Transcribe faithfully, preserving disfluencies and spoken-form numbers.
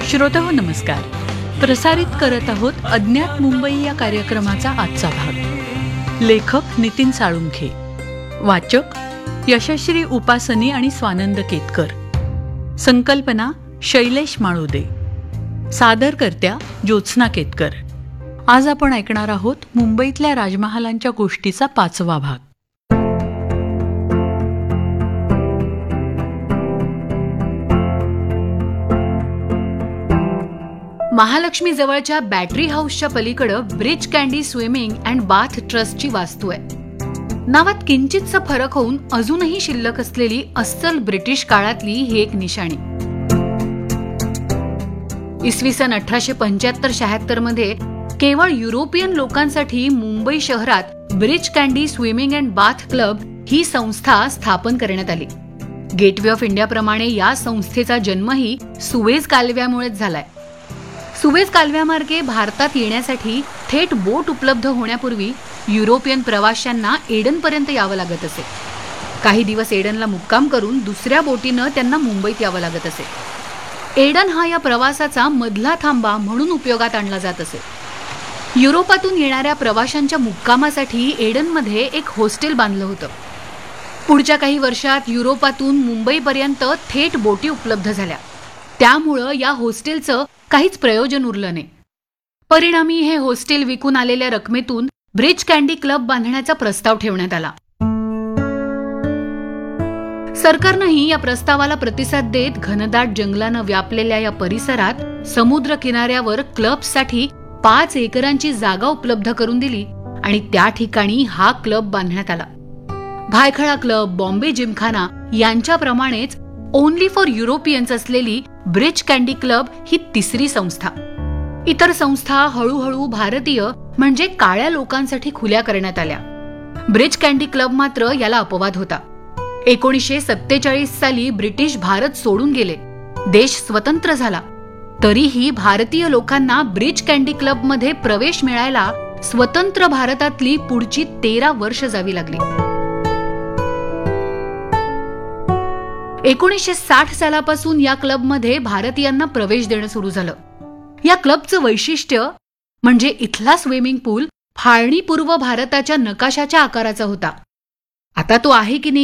श्रोताहो नमस्कार. प्रसारित करत आहोत अज्ञात मुंबई या कार्यक्रमाचा आजचा भाग. लेखक नितीन साळुंखे, वाचक यशश्री उपासनी आणि स्वानंद केतकर, संकल्पना शैलेश माळुदे, सादरकर्त्या ज्योत्स्ना केतकर. आज आपण ऐकणार आहोत मुंबईतल्या राजमहालांच्या गोष्टीचा पाचवा भाग. महालक्ष्मी जवळच्या बॅटरी हाऊसच्या पलीकडं bridge candy swimming and bath ट्रस्टची वास्तू आहे. नावात किंचितसा फरक होऊन अजूनही शिल्लक असलेली अस्सल ब्रिटिश काळातली ही एक निशाणी. इसवी सन अठराशे पंच्याहत्तर शहात्तर मध्ये केवळ युरोपियन लोकांसाठी मुंबई शहरात bridge candy swimming and bath club ही संस्था स्थापन करण्यात आली. गेटवे ऑफ इंडियाप्रमाणे या संस्थेचा जन्मही सुएझ कालव्यामुळेच झालाय. सुएझ कालव्यामार्गे भारतात येण्यासाठी थेट बोट उपलब्ध होण्यापूर्वी युरोपियन प्रवाशांना एडनपर्यंत यावं लागत असे. काही दिवस एडनला मुक्काम करून दुसऱ्या बोटीनं त्यांना मुंबईत यावं लागत असे. एडन हा या प्रवासाचा मधला थांबा म्हणून उपयोगात आणला जात असे. युरोपातून येणाऱ्या प्रवाशांच्या मुक्कामासाठी एडनमध्ये एक हॉस्टेल बांधलं होतं. पुढच्या काही वर्षात युरोपातून मुंबईपर्यंत थेट बोटी उपलब्ध झाल्या. त्यामुळं या हॉस्टेलचं काहीच प्रयोजन उरलं नाही. परिणामी हे हॉस्टेल विकून आलेल्या रकमेतून ब्रिज कँडी क्लब बांधण्याचा प्रस्ताव ठेवण्यात आला. सरकारनंही या प्रस्तावाला प्रतिसाद देत घनदाट जंगलानं व्यापलेल्या या परिसरात समुद्र किनाऱ्यावर क्लबसाठी पाच एकरांची जागा उपलब्ध करून दिली आणि त्या ठिकाणी हा क्लब बांधण्यात आला. Byculla club, Bombay Gymkhana यांच्याप्रमाणेच only for Europeans असलेली ब्रिज कँडी क्लब ही तिसरी संस्था. इतर संस्था हळूहळू भारतीय म्हणजे काळ्या लोकांसाठी खुल्या करण्यात आल्या. ब्रिज कँडी क्लब मात्र याला अपवाद होता. एकोणीसशे सत्तेचाळीस साली ब्रिटिश भारत सोडून गेले, देश स्वतंत्र झाला. तरीही भारतीय लोकांना ब्रिज कँडी क्लब मध्ये प्रवेश मिळायला स्वतंत्र भारतातली पुढची तेरा वर्ष जावी लागली. एकोणीसशे साठ सालापासून या क्लबमध्ये भारतीयांना प्रवेश देणं सुरू झालं. या क्लबचं वैशिष्ट्य म्हणजे इथला स्विमिंग पूल फाळणीपूर्व भारताच्या नकाशाच्या आकाराचा होता. आता तो आहे की नाही